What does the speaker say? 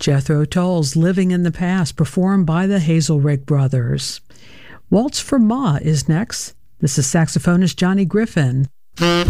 Jethro Tull's Living in the Past, performed by the Hazelrig Brothers. Waltz for Ma is next. This is saxophonist Johnny Griffin.